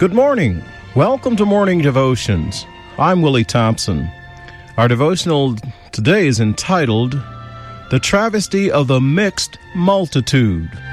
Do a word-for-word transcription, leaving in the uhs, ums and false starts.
Good morning. Welcome to Morning Devotions. I'm Willie Thompson. Our devotional today is entitled, The Travesty of the Mixed Multitude.